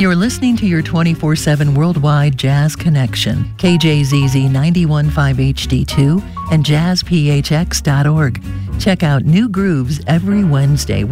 You're listening to your 24/7 worldwide jazz connection, KJZZ 91.5 HD2 and jazzphx.org. Check out new grooves every Wednesday.